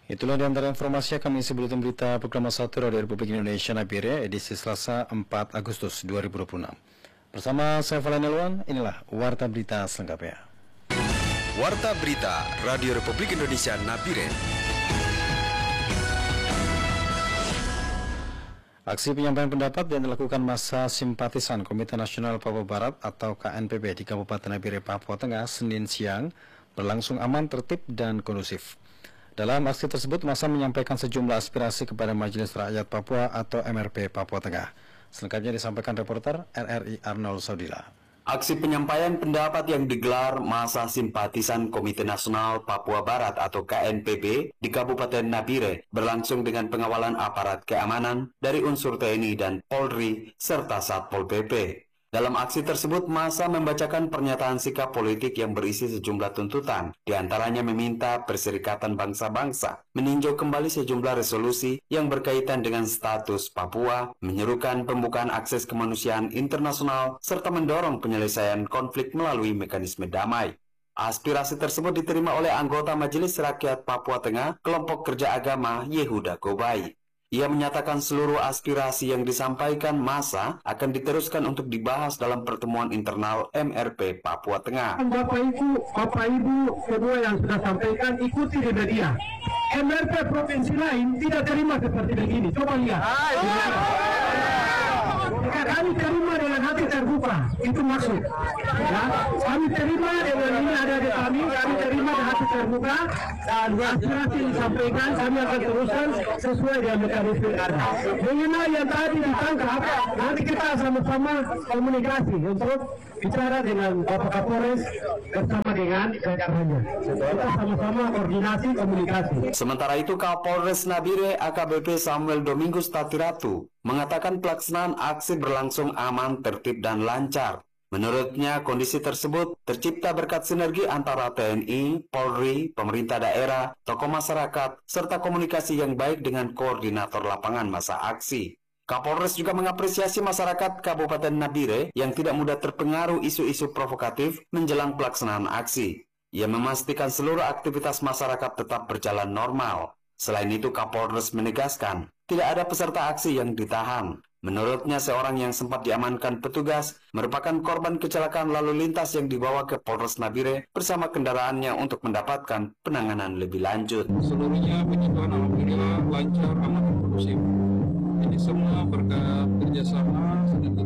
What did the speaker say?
Itulah di antara informasi yang kami isi buletin berita Program 1 Radio Republik Indonesia Nabire edisi Selasa 4 Agustus 2026. Bersama saya Valen Elwan, inilah Warta Berita selengkapnya. Warta Berita Radio Republik Indonesia Nabire. Aksi penyampaian pendapat yang dilakukan massa simpatisan Komite Nasional Papua Barat atau KNPB di Kabupaten Nabire, Papua Tengah, Senin siang berlangsung aman, tertib, dan kondusif. Dalam aksi tersebut, massa menyampaikan sejumlah aspirasi kepada Majelis Rakyat Papua atau MRP Papua Tengah. Selengkapnya disampaikan reporter RRI Arnold Saudila. Aksi penyampaian pendapat yang digelar massa simpatisan Komite Nasional Papua Barat atau KNPB di Kabupaten Nabire berlangsung dengan pengawalan aparat keamanan dari unsur TNI dan Polri serta Satpol PP. Dalam aksi tersebut, massa membacakan pernyataan sikap politik yang berisi sejumlah tuntutan, diantaranya meminta Perserikatan Bangsa-Bangsa meninjau kembali sejumlah resolusi yang berkaitan dengan status Papua, menyerukan pembukaan akses kemanusiaan internasional, serta mendorong penyelesaian konflik melalui mekanisme damai. Aspirasi tersebut diterima oleh anggota Majelis Rakyat Papua Tengah, kelompok kerja agama Yehuda Gobai. Ia menyatakan seluruh aspirasi yang disampaikan massa akan diteruskan untuk dibahas dalam pertemuan internal MRP Papua Tengah. Bapak Ibu semua yang sudah sampaikan, ikuti di media. MRP provinsi lain tidak terima seperti begini. Coba lihat. Kami terima dengan hati terbuka, itu maksud. Ya, kami terima dengan ini ada di kami terima dengan hati terbuka, dan aspirasi yang disampaikan kami akan teruskan sesuai dengan mekanisme yang ada. Mengenai yang tadi ditangkap, nanti kita sama-sama komunikasi untuk bicara dengan Bapak Kapolres bersama dengan jajarannya. Kita sama-sama koordinasi komunikasi. Sementara itu, Kapolres Nabire AKBP Samuel Domingus Tatiratu mengatakan pelaksanaan aksi berlangsung aman, tertib, dan lancar. Menurutnya, kondisi tersebut tercipta berkat sinergi antara TNI, Polri, pemerintah daerah, tokoh masyarakat, serta komunikasi yang baik dengan koordinator lapangan masa aksi. Kapolres juga mengapresiasi masyarakat Kabupaten Nabire yang tidak mudah terpengaruh isu-isu provokatif menjelang pelaksanaan aksi. Ia memastikan seluruh aktivitas masyarakat tetap berjalan normal. Selain itu, Kapolres menegaskan tidak ada peserta aksi yang ditahan. Menurutnya, seorang yang sempat diamankan petugas merupakan korban kecelakaan lalu lintas yang dibawa ke Polres Nabire bersama kendaraannya untuk mendapatkan penanganan lebih lanjut. Seluruhnya puji Tuhan alhamdulillah lancar, aman, dan kondusif. Ini semua berkat kerjasama